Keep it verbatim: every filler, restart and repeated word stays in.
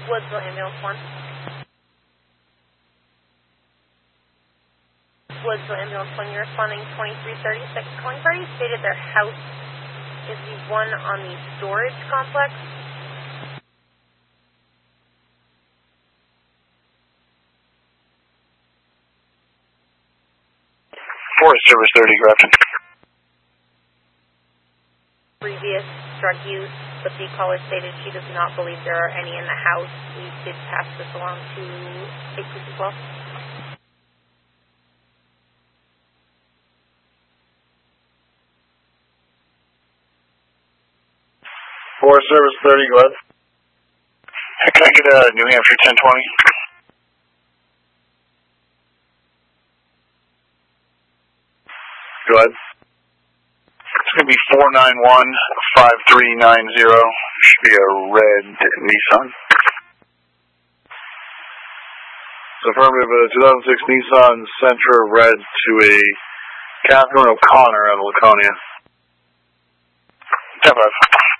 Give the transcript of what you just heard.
Woodsville Ambulance one. Woodsville Ambulance one, you're responding twenty-three thirty-six. Calling party stated their house is the one on the storage complex. Forest Service thirty, Grafton. Previous drug use, but the caller stated she does not believe there are any in the house. We did pass this along to State Police as well. Forest Service thirty, go ahead. Hey, can I get a uh, New Hampshire ten twenty? Go ahead. It's going to be four nine one, five three nine zero. Should be a red Nissan. So affirmative, a two thousand six Nissan Sentra red to a Catherine O'Connor out of Laconia. ten five.